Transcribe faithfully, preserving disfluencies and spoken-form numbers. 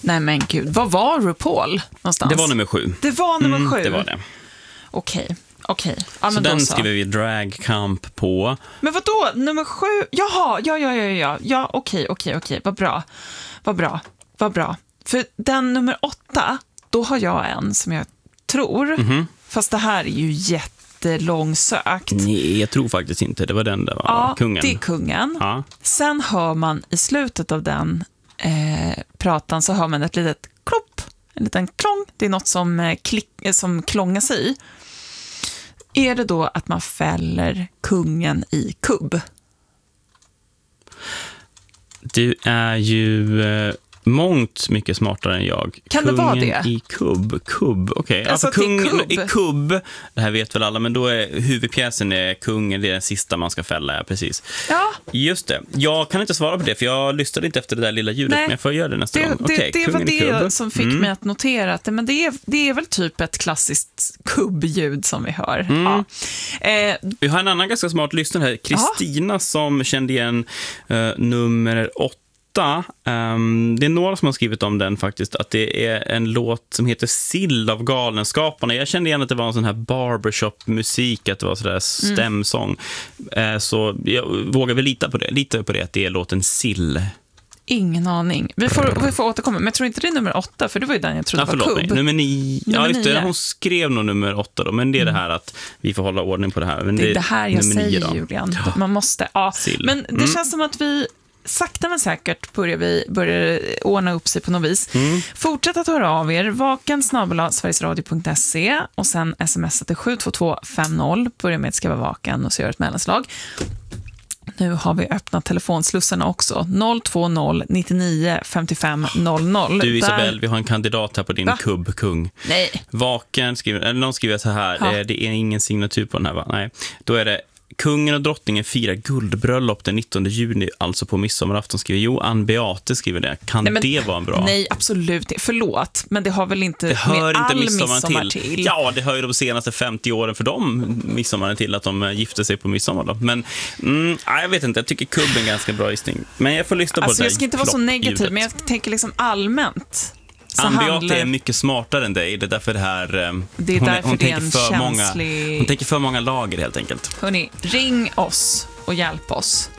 Nej men gud, vad var RuPaul någonstans? Det var nummer sju. Det var nummer mm, sju? Det var det. Okej, okej. Ja, så den så. skriver vi dragkamp på. Men vad då? Nummer sju? Jaha, ja, ja, ja, ja. Ja, okej, okej, okej. Vad bra. Vad bra. Vad bra. För den nummer åtta, då har jag en som jag tror, mm-hmm. fast det här är ju jättelångsökt. Nej, jag tror faktiskt inte. Det var den där, va? Ja, kungen. det är kungen. Ja. Sen hör man i slutet av den eh, pratan så hör man ett litet klopp, en liten klång. Det är något som, eh, klick, eh, som klångar sig i. Är det då att man fäller kungen i kubb? Du är ju eh, mångt mycket smartare än jag. Kan kungen det vara det? i kubb. Kubb, okej. Okay. Alltså, alltså, kungen kubb. i kubb, det här vet väl alla, men då är huvudpjäsen är kungen, det är den sista man ska fälla, ja, precis. Ja. Just det. Jag kan inte svara på det, för jag lyssnade inte efter det där lilla ljudet, Nej. men jag får göra det nästa det, gång. Det, okay, det var det kubb. som fick mm. mig att notera att det, men det, är, det är väl typ ett klassiskt kubbljud som vi hör. Mm. Ja. Eh, vi har en annan ganska smart lyssnare här, Kristina, som kände igen uh, nummer åtta. Um, det är några som har skrivit om den faktiskt, att det är en låt som heter Sill av Galenskaparna. Jag kände igen att det var en sån här barbershop-musik, att det var sådär stämsång. Mm. Uh, så jag vågar väl lita på det. Lita på det att det är låten Sill. Ingen aning. Vi får, vi får återkomma. Men jag tror inte det är nummer åtta, för det var ju den jag trodde ja, var kubb. Nummer nio. Nummer ja, just det. nio. Hon skrev nog nummer åtta då, men det är mm. det här att vi får hålla ordning på det här. Men det är det, det här jag säger, nio, Julian. Man måste, ja. Sill. Men det mm. känns som att vi sakta men säkert börjar vi börjar ordna upp sig på något vis. Mm. Fortsätt att höra av er. Vaken snabel-a sverigesradio punkt se och sen smsa till sju två två fem noll. Börja med att skriva vaken och så gör ett mellanslag. Nu har vi öppnat telefonslussarna också. noll två noll nio nio fem fem noll noll. Du Isabel, Där... vi har en kandidat här på din Va? kubbkung. Nej. Vaken, skriver, eller någon skriver så här, ja. Det är ingen signatur på den här, va? Nej. Då är det kungen och drottningen firar guldbröllop den nittonde juni, alltså på midsommarafton, skriver Jo Ann Beate skriver det. Kan nej, men, det vara en bra? Nej, absolut inte. Förlåt, men det har väl inte det hör med inte all midsommar midsommar till. till. Ja, det hör ju de senaste femtio åren för dem midsommar till att de gifte sig på midsommar då. Men mm, jag vet inte, jag tycker kubb är en ganska bra gissning. Men jag får lyssna alltså, på det. Jag ska inte vara så negativ, men jag tänker liksom allmänt. Ann Beate handlar... är mycket smartare än dig. Det är därför det här det är hon, därför hon det är tänker en för känslig... många, hon tänker för många lager helt enkelt. Hörrni, ring oss och hjälp oss.